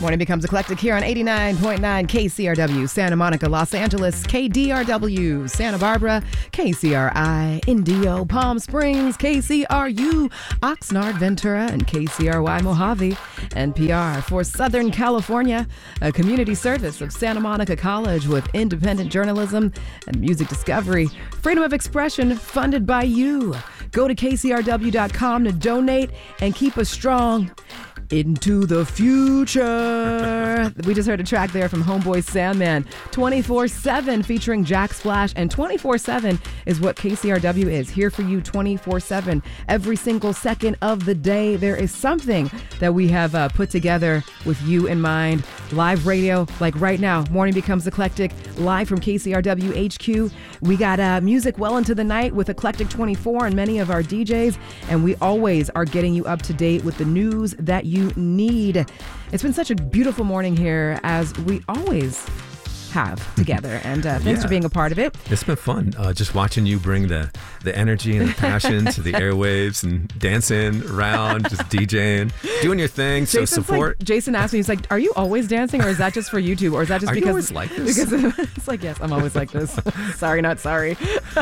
Morning becomes eclectic here on 89.9 KCRW, Santa Monica, Los Angeles, KDRW, Santa Barbara, KCRI, Indio, Palm Springs, KCRU, Oxnard, Ventura, and KCRY, Mojave, NPR for Southern California, a community service of Santa Monica College with independent journalism and music discovery, freedom of expression funded by you. Go to kcrw.com to donate and keep us strong into the future. We just heard a track there from Homeboy Sandman, 24/7 featuring Jack Splash, and 24/7 is what KCRW is, here for you 24/7. Every single second of the day, there is something that we have put together with you in mind. Live radio, like right now, Morning Becomes Eclectic, live from KCRW HQ. We got music well into the night with Eclectic 24 and many of our DJs, and we always are getting you up to date with the news that you need. It's been such a beautiful morning here, as we always have together, and thanks for being a part of it. It's been fun just watching you bring the energy and the passion to the airwaves and dancing around, just DJing, doing your thing. So support. Jason asked me, he's like, are you always dancing, or is that just for YouTube, or is that just because you always like this? Because it's like, yes, I'm always like this. Sorry, not sorry.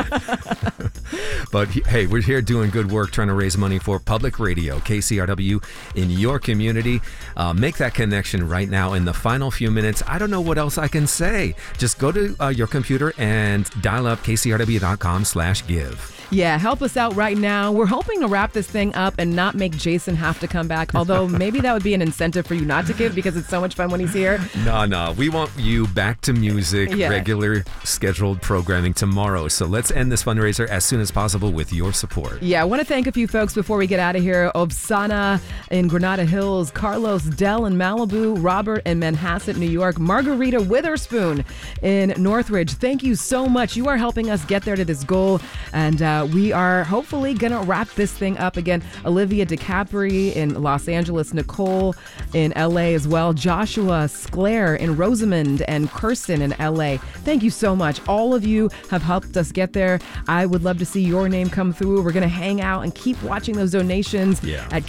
But hey, we're here doing good work, trying to raise money for public radio, KCRW, in your community. Make that connection right now in the final few minutes. I don't know what else I can say. Just go to your computer and dial up kcrw.com/give. Yeah, help us out right now. We're hoping to wrap this thing up and not make Jason have to come back, although maybe that would be an incentive for you not to give, because it's so much fun when he's here. No. We want you back to music, regular scheduled programming tomorrow. So let's end this fundraiser as soon as possible with your support. Yeah, I want to thank a few folks before we get out of here. Obsana in Granada Hills, Carlos Dell in Malibu, Robert in Manhasset, New York, Margarita Witherspoon in Northridge. Thank you so much. You are helping us get there to this goal, and we are hopefully going to wrap this thing up again. Olivia DeCapri in Los Angeles, Nicole in LA as well, Joshua Sclair in Rosamond, and Kirsten in LA. Thank you so much. All of you have helped us get there. I would love to see your name come through. We're going to hang out and keep watching those donations at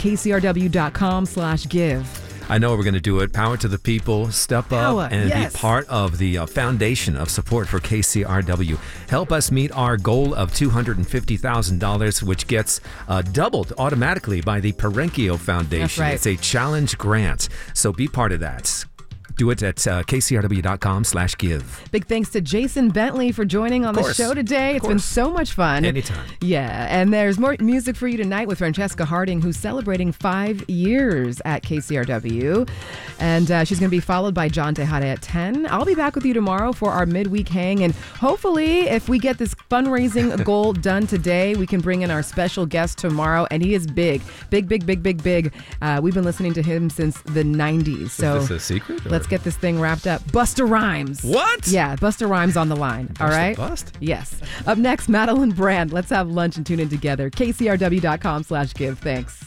kcrw.com/give. I know we're going to do it. Power to the people. Step up and be part of the foundation of support for KCRW. Help us meet our goal of $250,000, which gets doubled automatically by the Perenkio Foundation. That's right. It's a challenge grant, so be part of that. Do it at kcrw.com/give. Big thanks to Jason Bentley for joining on the show today. It's been so much fun. Anytime. Yeah, and there's more music for you tonight with Francesca Harding, who's celebrating 5 years at KCRW. And she's going to be followed by John Tejada at 10. I'll be back with you tomorrow for our midweek hang. And hopefully, if we get this fundraising goal done today, we can bring in our special guest tomorrow. And he is big. Big. We've been listening to him since the 90s. So is this a secret? Let's get this thing wrapped up. Busta Rhymes. What? Yeah, Busta Rhymes on the line. All right? Bust? Yes. Up next, Madeline Brand. Let's have lunch and tune in together. KCRW.com/give. Thanks.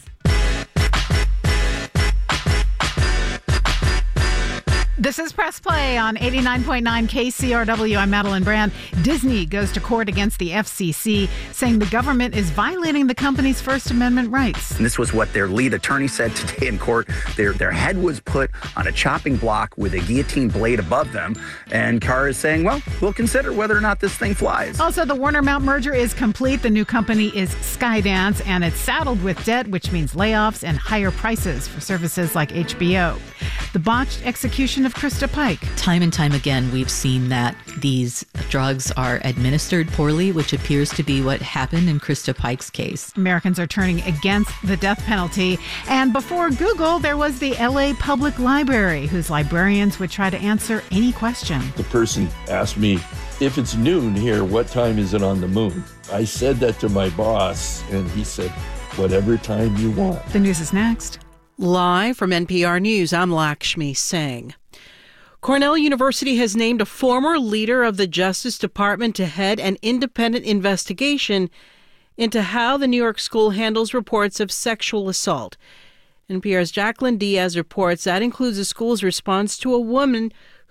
This is Press Play on 89.9 KCRW. I'm Madeline Brand. Disney goes to court against the FCC, saying the government is violating the company's First Amendment rights. And this was what their lead attorney said today in court. Their head was put on a chopping block with a guillotine blade above them. And Carr is saying, well, we'll consider whether or not this thing flies. Also, the Warner Mount merger is complete. The new company is Skydance, and it's saddled with debt, which means layoffs and higher prices for services like HBO. The botched execution of Krista Pike. Time and time again, we've seen that these drugs are administered poorly, which appears to be what happened in Krista Pike's case. Americans are turning against the death penalty. And before Google, there was the LA Public Library, whose librarians would try to answer any question. The person asked me, if it's noon here, what time is it on the moon? I said that to my boss, and he said, whatever time you want. The news is next. Live from NPR News, I'm Lakshmi Singh. Cornell University has named a former leader of the Justice Department to head an independent investigation into how the New York school handles reports of sexual assault. NPR's Jacqueline Diaz reports that includes the school's response to a woman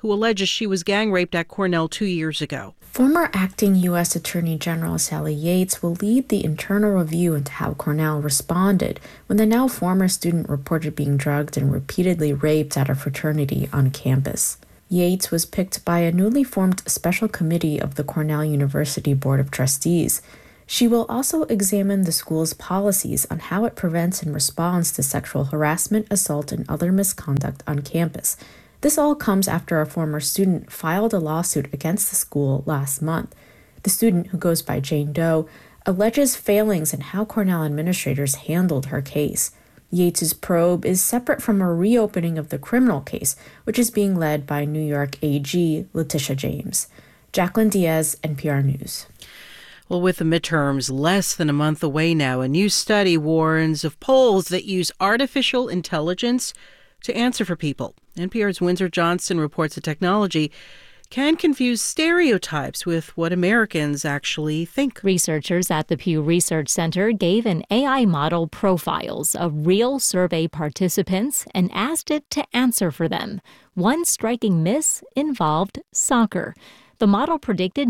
who alleges she was gang raped at Cornell 2 years ago. Former acting U.S. Attorney General Sally Yates will lead the internal review into how Cornell responded when the now former student reported being drugged and repeatedly raped at a fraternity on campus. Yates was picked by a newly formed special committee of the Cornell University Board of Trustees. She will also examine the school's policies on how it prevents and responds to sexual harassment, assault, and other misconduct on campus. This all comes after a former student filed a lawsuit against the school last month. The student, who goes by Jane Doe, alleges failings in how Cornell administrators handled her case. Yates's probe is separate from a reopening of the criminal case, which is being led by New York AG Letitia James. Jacqueline Diaz, NPR News. Well, with the midterms less than a month away now, a new study warns of polls that use artificial intelligence to answer for people. NPR's Windsor Johnston reports the technology can confuse stereotypes with what Americans actually think. Researchers at the Pew Research Center gave an AI model profiles of real survey participants and asked it to answer for them. One striking miss involved soccer. The model predicted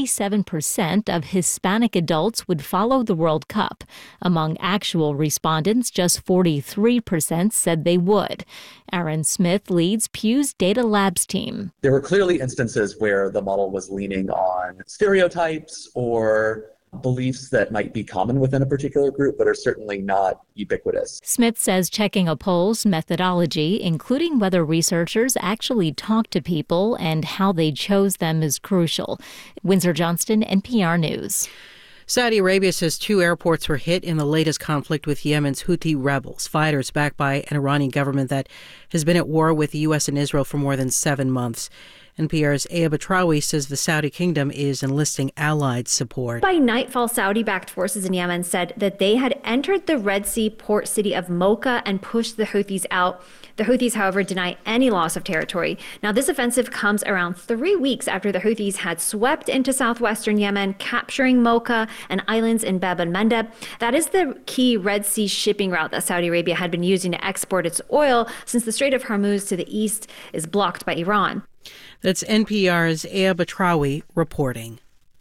97% of Hispanic adults would follow the World Cup. Among actual respondents, just 43% said they would. Aaron Smith leads Pew's Data Labs team. There were clearly instances where the model was leaning on stereotypes or beliefs that might be common within a particular group, but are certainly not ubiquitous. Smith says checking a poll's methodology, including whether researchers actually talk to people and how they chose them, is crucial. Windsor Johnston, NPR News. Saudi Arabia says 2 airports were hit in the latest conflict with Yemen's Houthi rebels, fighters backed by an Iranian government that has been at war with the U.S. and Israel for more than 7 months. NPR's Aya Batrawi says the Saudi kingdom is enlisting allied support. By nightfall, Saudi-backed forces in Yemen said that they had entered the Red Sea port city of Mocha and pushed the Houthis out. The Houthis, however, deny any loss of territory. Now, this offensive comes around 3 weeks after the Houthis had swept into southwestern Yemen, capturing Mocha and islands in Bab el-Mandeb. That is the key Red Sea shipping route that Saudi Arabia had been using to export its oil since the Strait of Hormuz to the east is blocked by Iran. That's NPR's Aya Batrawi reporting.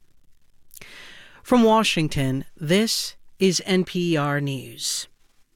From Washington, this is NPR News.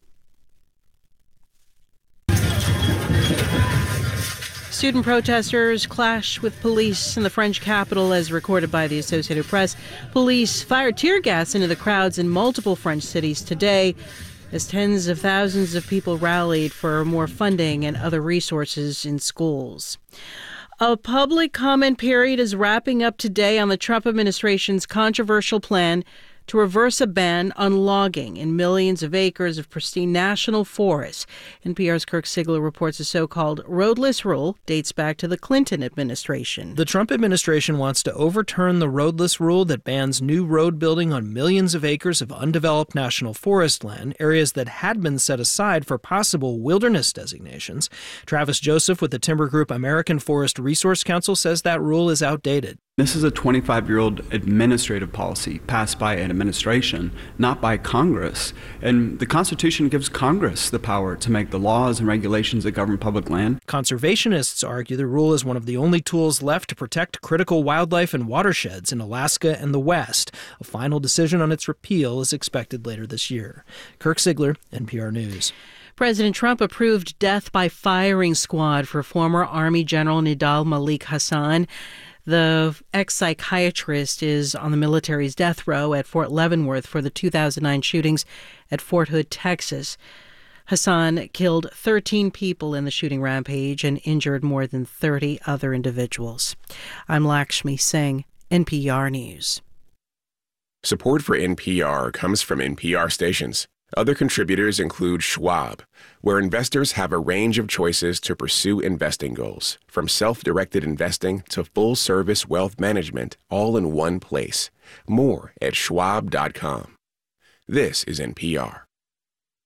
Student protesters clash with police in the French capital, as recorded by the Associated Press. Police fired tear gas into the crowds in multiple French cities today as tens of thousands of people rallied for more funding and other resources in schools. A public comment period is wrapping up today on the Trump administration's controversial plan to reverse a ban on logging in millions of acres of pristine national forests. NPR's Kirk Sigler reports the so-called roadless rule dates back to the Clinton administration. The Trump administration wants to overturn the roadless rule that bans new road building on millions of acres of undeveloped national forest land, areas that had been set aside for possible wilderness designations. Travis Joseph with the timber group American Forest Resource Council says that rule is outdated. This is a 25-year-old administrative policy passed by an administration, not by Congress. And the Constitution gives Congress the power to make the laws and regulations that govern public land. Conservationists argue the rule is one of the only tools left to protect critical wildlife and watersheds in Alaska and the West. A final decision on its repeal is expected later this year. Kirk Sigler, NPR News. President Trump approved death by firing squad for former Army General Nidal Malik Hasan. The ex-psychiatrist is on the military's death row at Fort Leavenworth for the 2009 shootings at Fort Hood, Texas. Hasan killed 13 people in the shooting rampage and injured more than 30 other individuals. I'm Lakshmi Singh, NPR News. Support for NPR comes from NPR stations. Other contributors include Schwab, where investors have a range of choices to pursue investing goals, from self-directed investing to full-service wealth management, all in one place. More at schwab.com. This is NPR.